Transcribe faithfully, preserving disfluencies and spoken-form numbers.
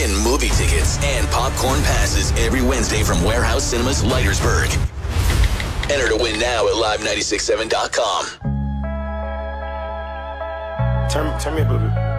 Win movie tickets and popcorn passes every Wednesday from Warehouse Cinemas, Leitersburg. Enter to win now at live nine six seven dot com. Turn, turn me up a little bit.